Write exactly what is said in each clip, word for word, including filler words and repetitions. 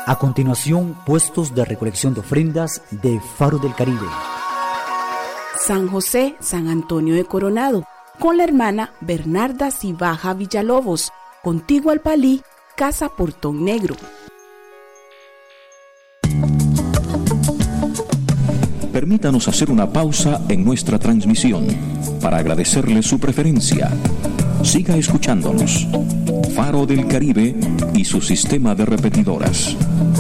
A continuación, puestos de recolección de ofrendas de Faro del Caribe. San José, San Antonio de Coronado, con la hermana Bernarda Cibaja Villalobos, contigo al Palí, Casa Portón Negro. Permítanos hacer una pausa en nuestra transmisión para agradecerle su preferencia. Siga escuchándonos. Faro del Caribe y su sistema de repetidoras.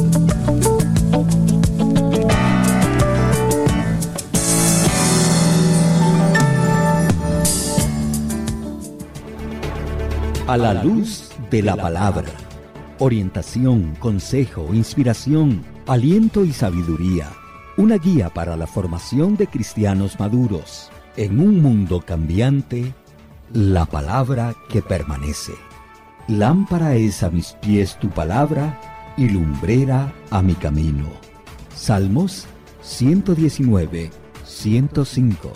A la luz de la palabra. Orientación, consejo, inspiración, aliento y sabiduría. Una guía para la formación de cristianos maduros. En un mundo cambiante, la palabra que permanece. Lámpara es a mis pies tu palabra y lumbrera a mi camino. Salmos ciento diecinueve, ciento cinco.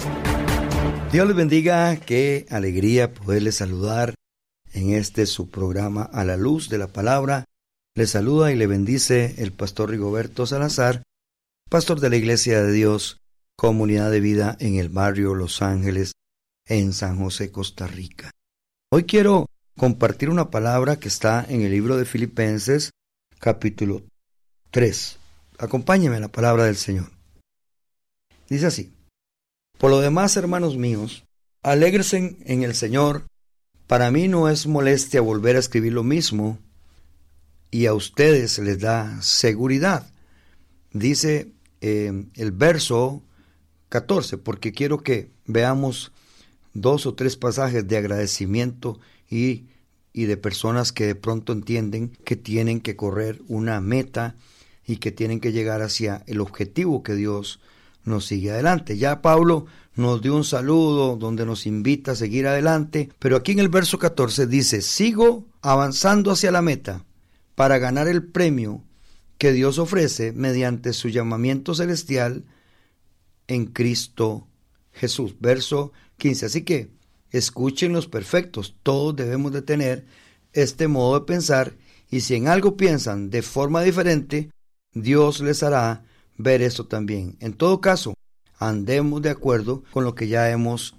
Dios les bendiga, qué alegría poderles saludar en este su programa A la Luz de la Palabra. Les saluda y le bendice el pastor Rigoberto Salazar, pastor de la Iglesia de Dios, Comunidad de Vida en el barrio Los Ángeles, en San José, Costa Rica. Hoy quiero compartir una palabra que está en el libro de Filipenses, capítulo tres. Acompáñenme a la palabra del Señor. Dice así: por lo demás, hermanos míos, alégrense en el Señor. Para mí no es molestia volver a escribir lo mismo, y a ustedes les da seguridad. Dice eh, el verso catorce, porque quiero que veamos dos o tres pasajes de agradecimiento y, y de personas que de pronto entienden que tienen que correr una meta y que tienen que llegar hacia el objetivo que Dios nos sigue adelante. Ya Pablo nos dio un saludo donde nos invita a seguir adelante, pero aquí en el verso catorce dice: sigo avanzando hacia la meta para ganar el premio que Dios ofrece mediante su llamamiento celestial en Cristo Jesús. Verso quince. Así que escuchen los perfectos, todos debemos de tener este modo de pensar, y si en algo piensan de forma diferente, Dios les hará ver esto también. En todo caso, andemos de acuerdo con lo que ya hemos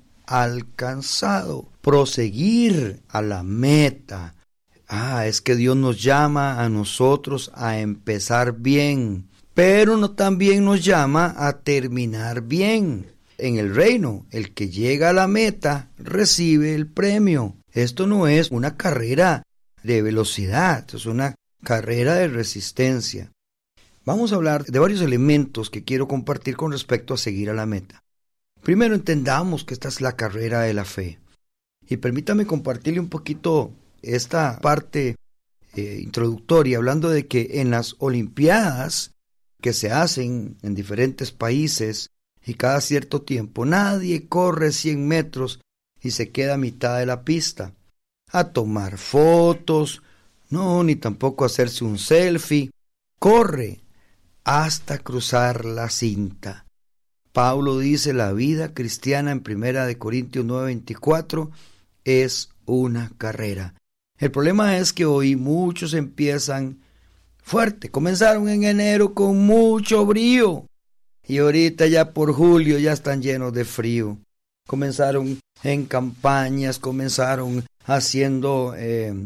alcanzado. Proseguir a la meta. Ah, es que Dios nos llama a nosotros a empezar bien, pero no también nos llama a terminar bien. En el reino, el que llega a la meta recibe el premio. Esto no es una carrera de velocidad, es una carrera de resistencia. Vamos a hablar de varios elementos que quiero compartir con respecto a seguir a la meta. Primero, entendamos que esta es la carrera de la fe. Y permítame compartirle un poquito esta parte eh, introductoria, hablando de que en las Olimpiadas que se hacen en diferentes países y cada cierto tiempo, nadie corre cien metros y se queda a mitad de la pista a tomar fotos, no, ni tampoco hacerse un selfie. Corre hasta cruzar la cinta. Pablo dice: la vida cristiana en primera de Corintios nueve veinticuatro es una carrera. El problema es que hoy muchos empiezan fuerte, comenzaron en enero con mucho brío y ahorita ya por julio ya están llenos de frío. Comenzaron en campañas, comenzaron haciendo eh,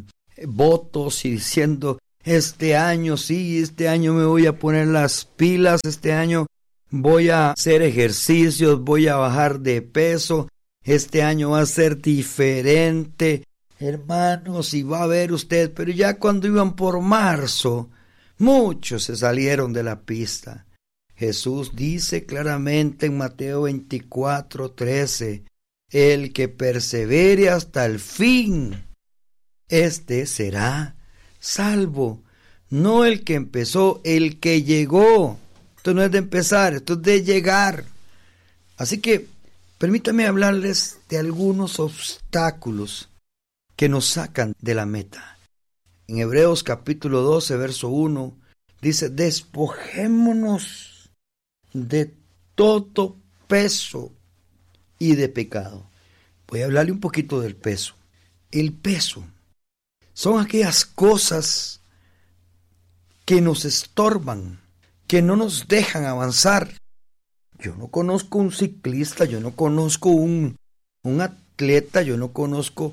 votos y diciendo: este año sí, este año me voy a poner las pilas, este año voy a hacer ejercicios, voy a bajar de peso, este año va a ser diferente. Hermanos, y va a ver usted, pero ya cuando iban por marzo, muchos se salieron de la pista. Jesús dice claramente en Mateo veinticuatro trece, el que persevere hasta el fin, este será salvo. No el que empezó, el que llegó. Esto no es de empezar, esto es de llegar. Así que permítame hablarles de algunos obstáculos que nos sacan de la meta. En Hebreos capítulo doce, verso uno, dice: despojémonos de todo peso y de pecado. Voy a hablarle un poquito del peso. El peso son aquellas cosas que nos estorban, que no nos dejan avanzar. Yo no conozco un ciclista, yo no conozco un, un atleta, yo no conozco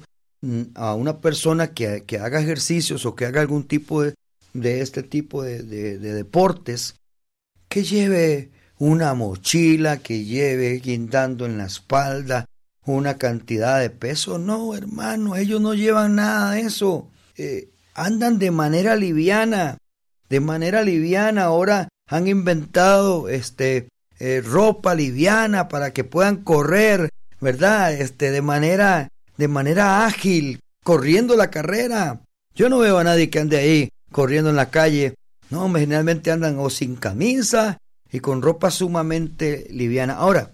a una persona que, que haga ejercicios o que haga algún tipo de, de este tipo de, de, de deportes, que lleve una mochila, que lleve guindando en la espalda una cantidad de peso. No, hermano, ellos no llevan nada de eso. Eh, andan de manera liviana, de manera liviana. Ahora han inventado este eh, ropa liviana para que puedan correr, ¿verdad? Este, de manera, de manera ágil, corriendo la carrera. Yo no veo a nadie que ande ahí corriendo en la calle. No, generalmente andan o sin camisa y con ropa sumamente liviana. Ahora,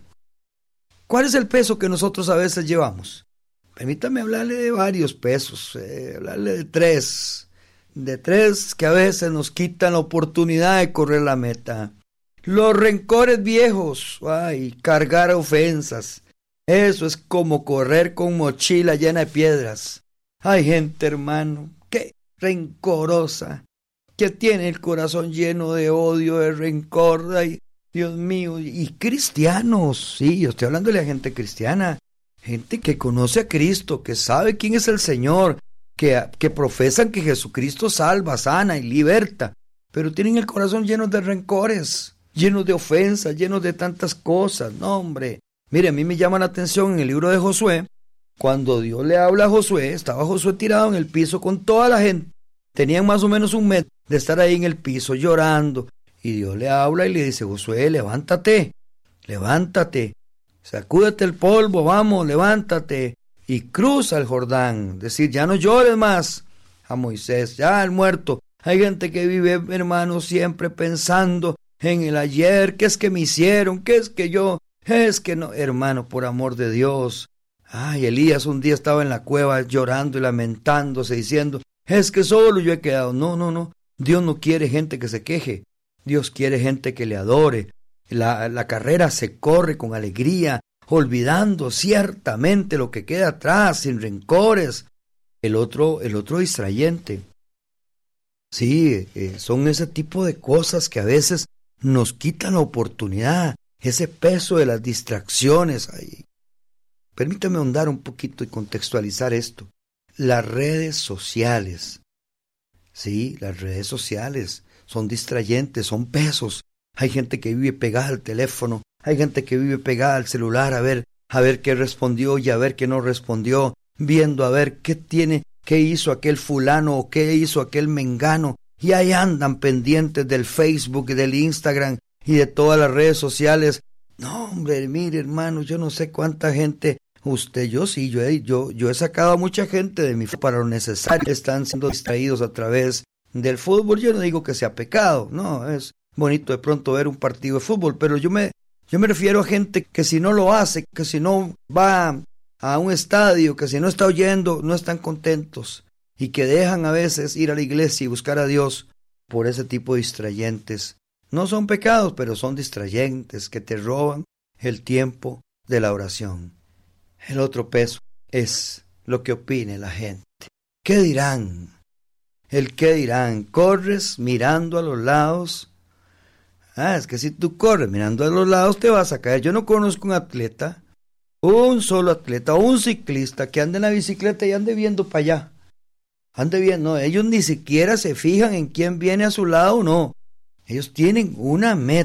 ¿cuál es el peso que nosotros a veces llevamos? Permítame hablarle de varios pesos, eh, hablarle de tres, de tres que a veces nos quitan la oportunidad de correr la meta. Los rencores viejos, ay, cargar ofensas, eso es como correr con mochila llena de piedras. Hay gente, hermano, que rencorosa, que tiene el corazón lleno de odio, de rencor, ay, Dios mío, y cristianos, sí, yo estoy hablándole a gente cristiana, gente que conoce a Cristo, que sabe quién es el Señor, que, que profesan que Jesucristo salva, sana y liberta, pero tienen el corazón lleno de rencores, llenos de ofensas, llenos de tantas cosas. No, hombre, mire, a mí me llama la atención en el libro de Josué, cuando Dios le habla a Josué, estaba Josué tirado en el piso con toda la gente, tenían más o menos un mes de estar ahí en el piso llorando, y Dios le habla y le dice: Josué, levántate, levántate, sacúdete el polvo, vamos, levántate, y cruza el Jordán. Es decir, ya no llores más a Moisés, ya el muerto. Hay gente que vive, hermano, siempre pensando en el ayer, qué es que me hicieron, qué es que yo, es que no, hermano, por amor de Dios. Ay, Elías un día estaba en la cueva llorando y lamentándose, diciendo: es que solo yo he quedado. No, no, no, Dios no quiere gente que se queje. Dios quiere gente que le adore. La, la carrera se corre con alegría, olvidando ciertamente lo que queda atrás, sin rencores. El otro, el otro distrayente. Sí, eh, son ese tipo de cosas que a veces nos quitan la oportunidad, ese peso de las distracciones. Ay, permítame ahondar un poquito y contextualizar esto. Las redes sociales. Sí, las redes sociales son distrayentes, son pesos. Hay gente que vive pegada al teléfono, hay gente que vive pegada al celular a ver, a ver qué respondió y a ver qué no respondió, viendo a ver qué tiene, qué hizo aquel fulano o qué hizo aquel mengano, y ahí andan pendientes del Facebook y del Instagram y de todas las redes sociales. No, hombre, mire, hermano, yo no sé cuánta gente, usted, yo sí, yo he, yo, yo he sacado a mucha gente de mi fe para lo necesario, están siendo distraídos a través del fútbol. Yo no digo que sea pecado, no, es bonito de pronto ver un partido de fútbol, pero yo me, yo me refiero a gente que si no lo hace, que si no va a un estadio, que si no está oyendo, no están contentos, y que dejan a veces ir a la iglesia y buscar a Dios por ese tipo de distrayentes. No son pecados, pero son distrayentes que te roban el tiempo de la oración. El otro peso es lo que opine la gente. ¿Qué dirán? El qué dirán. Corres mirando a los lados. Ah, es que si tú corres mirando a los lados te vas a caer. Yo no conozco un atleta, un solo atleta, un ciclista que ande en la bicicleta y ande viendo para allá. Ande viendo, no, ellos ni siquiera se fijan en quién viene a su lado, no. Ellos tienen una meta.